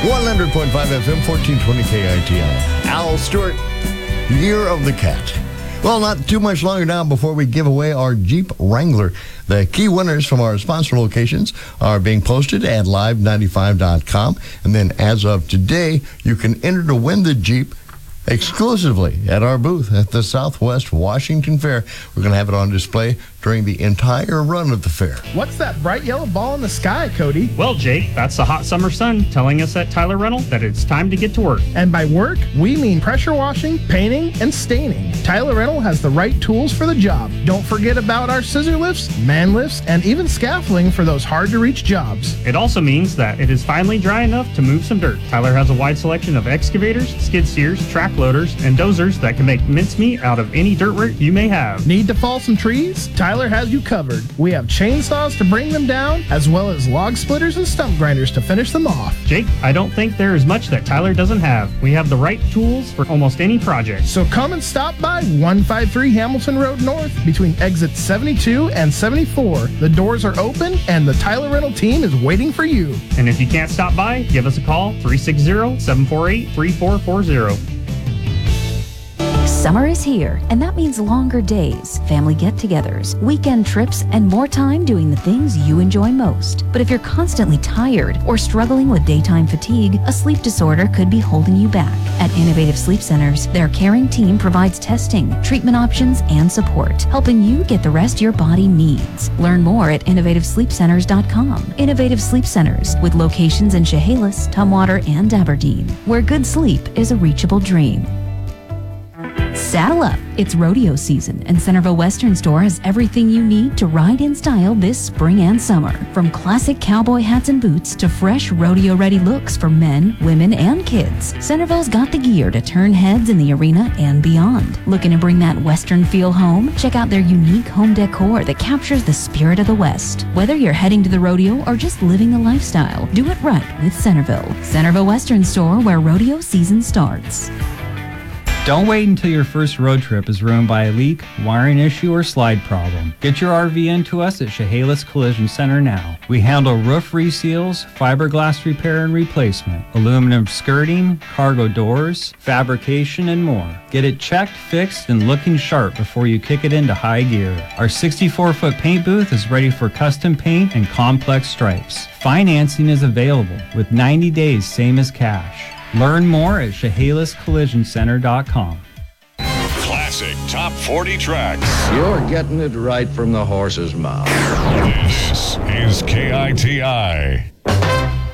100.5 FM, 1420 KITI. Al Stewart, Year of the Cat. Well, not too much longer now before we give away our Jeep Wrangler. The key winners from our sponsor locations are being posted at live95.com. And then as of today, you can enter to win the Jeep exclusively at our booth at the Southwest Washington Fair. We're going to have it on display during the entire run of the fair. What's that bright yellow ball in the sky, Cody? Well, Jake, that's the hot summer sun telling us at Tyler Rental that it's time to get to work. And by work, we mean pressure washing, painting, and staining. Tyler Rental has the right tools for the job. Don't forget about our scissor lifts, man lifts, and even scaffolding for those hard-to-reach jobs. It also means that it is finally dry enough to move some dirt. Tyler has a wide selection of excavators, skid steers, track loaders, and dozers that can make mincemeat out of any dirt work you may have. Need to fall some trees? Tyler has you covered. We have chainsaws to bring them down, as well as log splitters and stump grinders to finish them off. Jake, I don't think there is much that Tyler doesn't have. We have the right tools for almost any project. So come and stop by 153 Hamilton Road North between exits 72 and 74. The doors are open and the Tyler Rental team is waiting for you. And if you can't stop by, give us a call, 360-748-3440. Summer is here, and that means longer days, family get-togethers, weekend trips, and more time doing the things you enjoy most. But if you're constantly tired or struggling with daytime fatigue, a sleep disorder could be holding you back. At Innovative Sleep Centers, their caring team provides testing, treatment options, and support, helping you get the rest your body needs. Learn more at innovativesleepcenters.com. Innovative Sleep Centers, with locations in Chehalis, Tumwater, and Aberdeen, where good sleep is a reachable dream. Saddle up! It's rodeo season, and Centerville Western Store has everything you need to ride in style this spring and summer. From classic cowboy hats and boots to fresh rodeo-ready looks for men, women, and kids, Centerville's got the gear to turn heads in the arena and beyond. Looking to bring that Western feel home? Check out their unique home decor that captures the spirit of the West. Whether you're heading to the rodeo or just living the lifestyle, do it right with Centerville. Centerville Western Store, where rodeo season starts. Don't wait until your first road trip is ruined by a leak, wiring issue, or slide problem. Get your RV into us at Chehalis Collision Center now. We handle roof reseals, fiberglass repair and replacement, aluminum skirting, cargo doors, fabrication, and more. Get it checked, fixed, and looking sharp before you kick it into high gear. Our 64-foot paint booth is ready for custom paint and complex stripes. Financing is available with 90 days, same as cash. Learn more at ChehalisCollisionCenter.com. Classic Top 40 Tracks. You're getting it right from the horse's mouth. This is KITI.